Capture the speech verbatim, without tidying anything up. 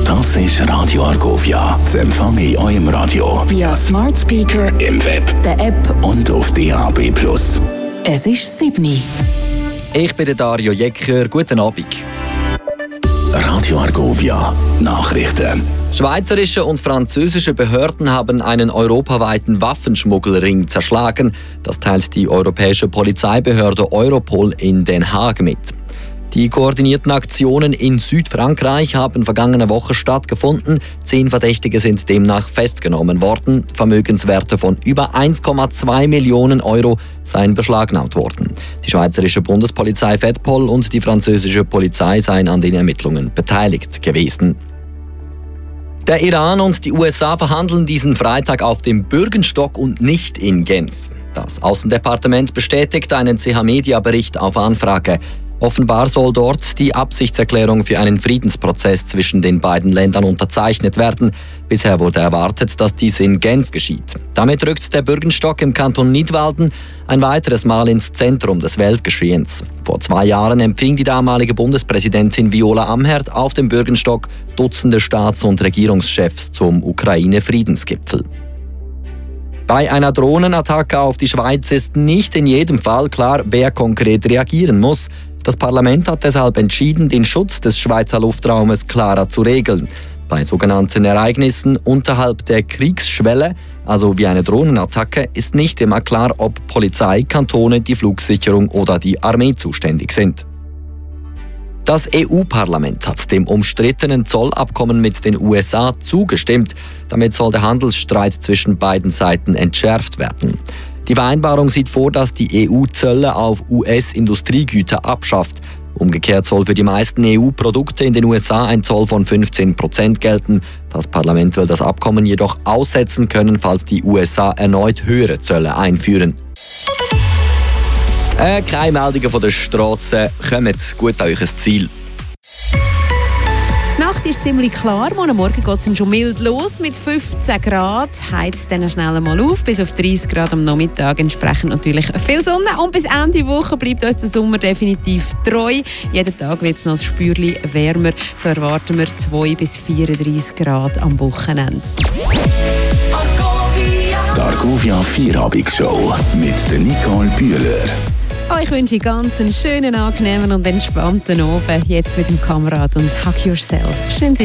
Das ist Radio Argovia. Das empfange ich auch im Radio. Via Smart Speaker, im Web, der App und auf D A B plus. Es ist sieben. Ich bin der Dario Jecker. Guten Abend. Radio Argovia. Nachrichten. Schweizerische und französische Behörden haben einen europaweiten Waffenschmuggelring zerschlagen. Das teilt die europäische Polizeibehörde Europol in Den Haag mit. Die koordinierten Aktionen in Südfrankreich haben vergangene Woche stattgefunden. Zehn Verdächtige sind demnach festgenommen worden. Vermögenswerte von über eins Komma zwei Millionen Euro seien beschlagnahmt worden. Die schweizerische Bundespolizei Fedpol und die französische Polizei seien an den Ermittlungen beteiligt gewesen. Der Iran und die U S A verhandeln diesen Freitag auf dem Bürgenstock und nicht in Genf. Das Außendepartement bestätigt einen C H-Media-Bericht auf Anfrage. Offenbar soll dort die Absichtserklärung für einen Friedensprozess zwischen den beiden Ländern unterzeichnet werden. Bisher wurde erwartet, dass dies in Genf geschieht. Damit rückt der Bürgenstock im Kanton Nidwalden ein weiteres Mal ins Zentrum des Weltgeschehens. Vor zwei Jahren empfing die damalige Bundespräsidentin Viola Amherd auf dem Bürgenstock Dutzende Staats- und Regierungschefs zum Ukraine-Friedensgipfel. Bei einer Drohnenattacke auf die Schweiz ist nicht in jedem Fall klar, wer konkret reagieren muss. Das Parlament hat deshalb entschieden, den Schutz des Schweizer Luftraumes klarer zu regeln. Bei sogenannten Ereignissen unterhalb der Kriegsschwelle, also wie eine Drohnenattacke, ist nicht immer klar, ob Polizei, Kantone, die Flugsicherung oder die Armee zuständig sind. Das E U-Parlament hat dem umstrittenen Zollabkommen mit den U S A zugestimmt. Damit soll der Handelsstreit zwischen beiden Seiten entschärft werden. Die Vereinbarung sieht vor, dass die E U Zölle auf U S-Industriegüter abschafft. Umgekehrt soll für die meisten E U-Produkte in den U S A ein Zoll von fünfzehn Prozent gelten. Das Parlament will das Abkommen jedoch aussetzen können, falls die U S A erneut höhere Zölle einführen. Äh, keine Meldungen von der Strasse. Kommt gut an euer Ziel. Die Nacht ist ziemlich klar. Morgen Morgen geht es schon mild los. Mit fünfzehn Grad heizt es dann schnell mal auf. Bis auf dreißig Grad am Nachmittag. Entsprechend natürlich viel Sonne. Und bis Ende Woche bleibt uns der Sommer definitiv treu. Jeden Tag wird es noch ein Spürchen wärmer. So erwarten wir zwei bis vierunddreißig Grad am Wochenende. Die Argovia Vierabendshow mit der Nicole Bühler. Oh, ich wünsche ganz einen schönen, angenehmen und entspannten Abend. Jetzt mit dem Kamerad und Hug Yourself. Schön,